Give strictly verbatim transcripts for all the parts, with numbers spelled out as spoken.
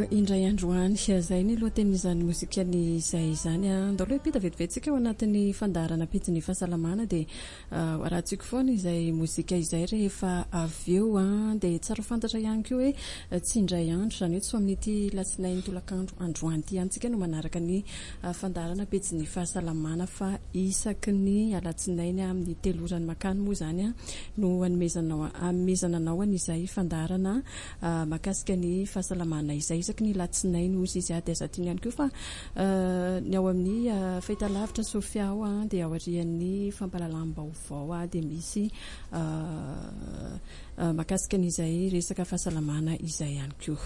indray androany zay ny lohatenin'izany mozikany izay izany andao loha pita vetivetsika ao anatin'ny fandarana pitsiny fahasalamana dia rahantsika foana izay mozika izay rehefa avy eo a dia tsara fantatra ihany koa hoe tsy indray andro izany hoe tsy ho amin'ity latsinainy tolakandro androany ity antsika no manaraka ny fandarana pitsiny fahasalamana fa isaky ny alatsinainy amin'ny telorany makany moa izany a no hanomezananao an'izay fandarana makasika ny fahasalamana izay isaky ny latsinainy ozy izy ady azatiny ihany koa fa ny ao amin'ny fahitalavitra Sofia ao a dia aorian'ny fampalalam-baovao a dia misy makasika n'izay resaka fahasalamana izay ihany koa.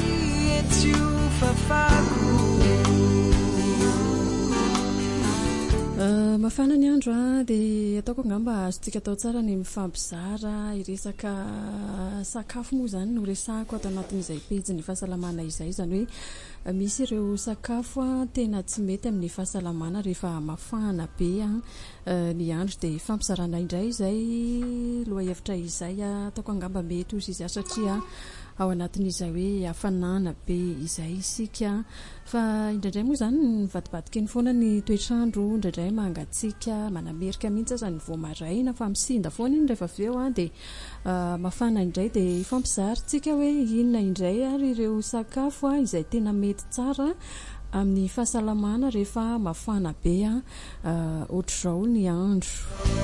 Mafana ny andro a dia ataoko angamba azontsika atao tsara ny mifampizara iresaka sakafo moa izany no resahako ato anatin'izay pejy ny fahasalamana izay izany hoe misy ireo sakafo a tena tsy mety amin'ny fahasalamana rehefa mafana be a ny andro dia fampizarana indray izay loha hevitra izay ataoko angamba mety ozy izy satria ao anatin'izay hoe hafanana be izay isika fa indraindray moa izany mivadibadika ny foana ny toetrandro indraindray mangatsika manamerika mihitsy aza ny voamaraina fa misinda foana iny rehefa avy eo a dia mafana indray dia ifampizarintsika hoe inona indray ary ireo sakafo a izay tena mety tsara amin'ny fahasalamana rehefa mafana be a ohatr'izao ny andro.